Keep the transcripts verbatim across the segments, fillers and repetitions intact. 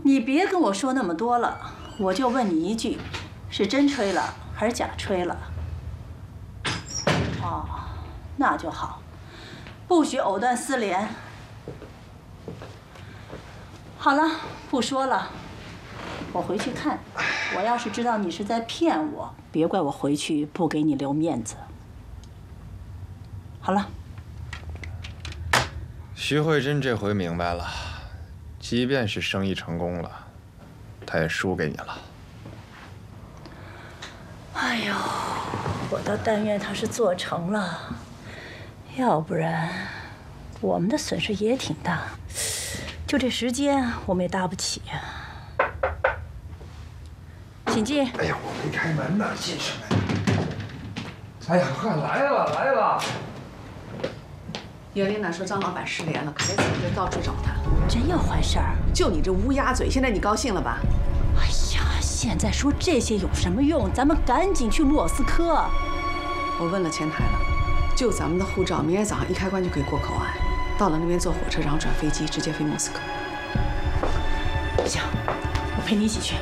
你别跟我说那么多了，我就问你一句，是真吹了还是假吹了？哦，那就好，不许藕断丝连。好了，不说了，我回去看。我要是知道你是在骗我，别怪我回去不给你留面子。好了。 徐慧珍这回明白了，即便是生意成功了，她也输给你了。 哎呦，我倒但愿他是做成了，要不然我们的损失也挺大。就这时间，我们也搭不起呀。请进。 哎呀，我没开门呢，进什么呀？哎呀，快来了来了！ 叶琳娜说张老板失联了，凯子就到处找他。 真要坏事儿？ 就你这乌鸦嘴，现在你高兴了吧？ 哎呀，现在说这些有什么用？咱们赶紧去莫斯科。 我问了前台了，就咱们的护照，明天早上一开关就可以过口岸，到了那边坐火车，然后转飞机，直接飞莫斯科。 行，我陪你一起去。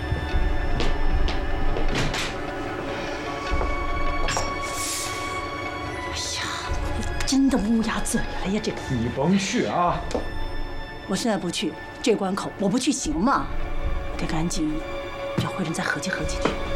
真的乌鸦嘴了呀！这个你甭去啊！ 我现在不去，这关口我不去行吗？我得赶紧找慧珍再合计合计去。